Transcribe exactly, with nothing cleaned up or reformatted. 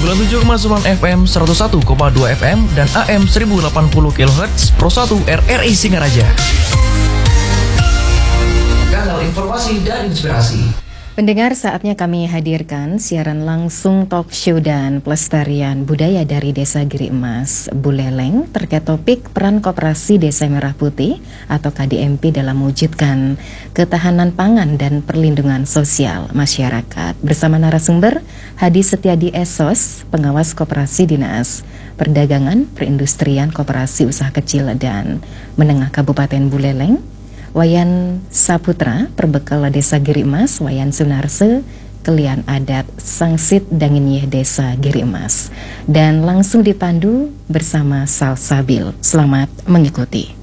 sembilan puluh tujuh koma sembilan F M, seratus satu koma dua F M, dan A M seribu delapan puluh kilohertz Pro satu R R I Singaraja. Kanal informasi dan inspirasi. Pendengar, saatnya kami hadirkan siaran langsung talk show dan pelestarian budaya dari Desa Giri Emas, Buleleng, terkait topik peran Koperasi Desa Merah Putih atau K D M P dalam mewujudkan ketahanan pangan dan perlindungan sosial masyarakat. Bersama narasumber Hadi Setiadi S O S, pengawas Koperasi Dinas Perdagangan, Perindustrian, Koperasi Usaha Kecil dan Menengah Kabupaten Buleleng, Wayan Saputra, perbekal Desa Giri Emas, Wayan Sunarse, Kelian Adat Sangsit Danginyeh Desa Giri Emas, dan langsung dipandu bersama Salsabil. Selamat mengikuti.